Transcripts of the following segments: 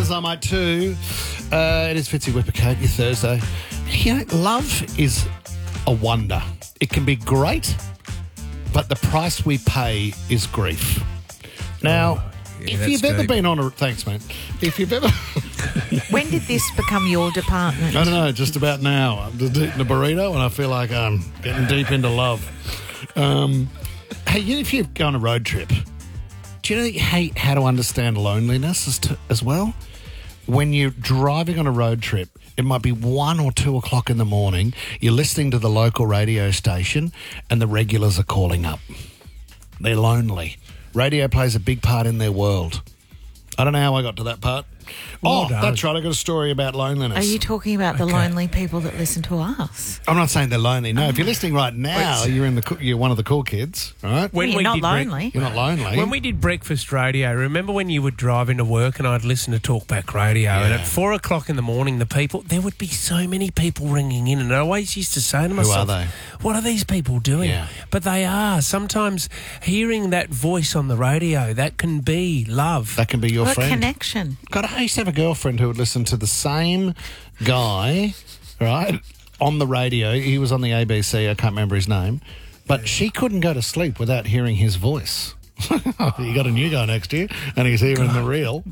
Butters, I might too. It is Fitzy Whippercoat, your Thursday. You know, love is a wonder. It can be great, but the price we pay is grief. Now, if you've ever been on a... Thanks, mate. If you've ever... When did this become your department? I don't know, just about now. I'm just eating a burrito and I feel like I'm getting deep into love. Hey, you know, if you go on a road trip, do you know that you hate how to understand loneliness as well? When you're driving on a road trip, it might be 1 or 2 o'clock in the morning, you're listening to the local radio station and the regulars are calling up. They're lonely. Radio plays a big part in their world. I don't know how I got to that part. Well done. That's right. I got a story about loneliness. Are you talking about the lonely people that listen to us? I'm not saying they're lonely. No, if you're listening right now, you're one of the cool kids, right? You're not lonely. You're not lonely. When we did breakfast radio, remember when you would drive into work and I'd listen to Talkback Radio, and at 4 o'clock in the morning, there would be so many people ringing in, and I always used to say to myself, Who are they? What are these people doing? Yeah. But they are. Sometimes hearing that voice on the radio, that can be love. That can be your What friend. connection? God, I used to have a girlfriend who would listen to the same guy, right, on the radio. He was on the ABC. I can't remember his name. But she couldn't go to sleep without hearing his voice. You got a new guy next to you, and he's hearing the real,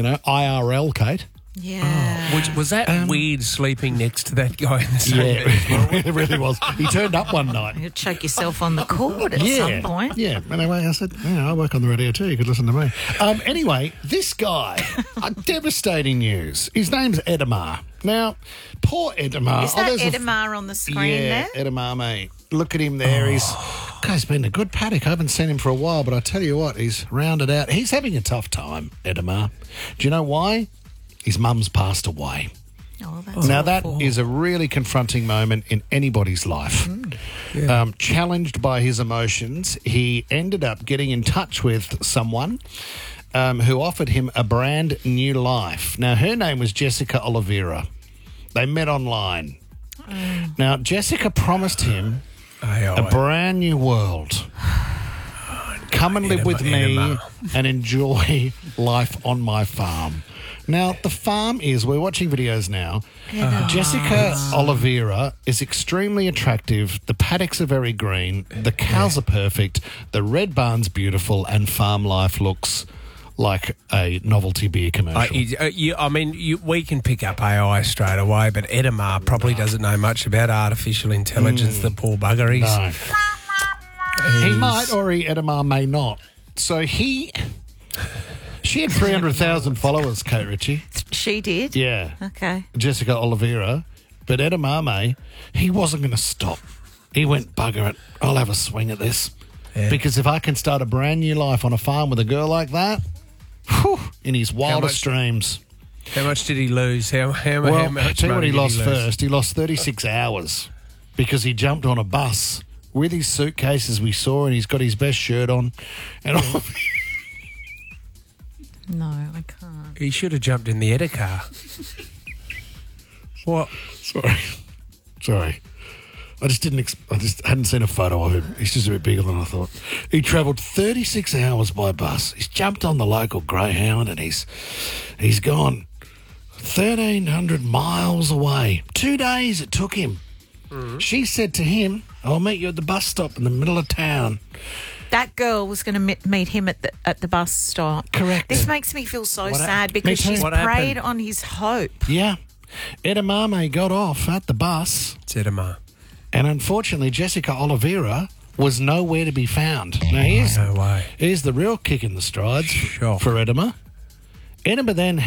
IRL, Kate. Yeah. Was that weird sleeping next to that guy in the same Yeah, it really was. He turned up one night. You'll choke yourself on the cord at some point. Yeah. Anyway, I said, I work on the radio too. You could listen to me. Anyway, this guy, devastating news. His name's Edamar. Now, poor Edamar. Is that Edamar on the screen there? Edamar, mate. Look at him there. Guy's been a good paddock. I haven't seen him for a while, but I tell you what, he's rounded out. He's having a tough time, Edamar. Do you know why? His mum's passed away. Oh, that's now, awful. that is a really confronting moment in anybody's life. Challenged by his emotions, he ended up getting in touch with someone who offered him a brand new life. Now, her name was Jessica Oliveira. They met online. Now, Jessica promised him a brand new world. Come and live with me and enjoy life on my farm. Now, the farm we're watching videos now. Jessica Oliveira is extremely attractive. The paddocks are very green. The cows are perfect. The red barn's beautiful. And farm life looks like a novelty beer commercial. We can pick up AI straight away, but Edamar probably doesn't know much about artificial intelligence, the poor bugger. He might, or Edamar may not. So she had 300,000 followers, Kate Ritchie. She did? Yeah. Okay. Jessica Oliveira. But Edamame, he wasn't going to stop. He went, bugger it, I'll have a swing at this. Yeah. Because if I can start a brand new life on a farm with a girl like that, in his wildest dreams. How much did he lose? How much I'll tell you what he lost lose? first. He lost 36 hours because he jumped on a bus with his suitcases we saw, and he's got his best shirt on. And all. No, I can't. He should have jumped in the Edda car. What? Sorry. I just hadn't seen a photo of him. He's just a bit bigger than I thought. He travelled 36 hours by bus. He's jumped on the local Greyhound and he's gone 1,300 miles away. 2 days it took him. Mm-hmm. She said to him, I'll meet you at the bus stop in the middle of town. That girl was going to meet him at the bus stop. Correct. This makes me feel so sad because she's preyed on his hope. Yeah. Edamame got off at the bus. It's Edamar. And unfortunately, Jessica Oliveira was nowhere to be found. Now, here's the real kick in the strides for Edamar. Edamar then